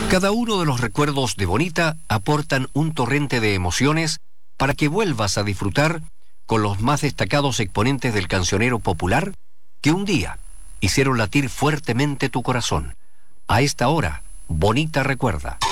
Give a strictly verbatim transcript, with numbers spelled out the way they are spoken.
Cada uno de los recuerdos de Bonita aportan un torrente de emociones para que vuelvas a disfrutar con los más destacados exponentes del cancionero popular que un día hicieron latir fuertemente tu corazón. A esta hora, Bonita recuerda.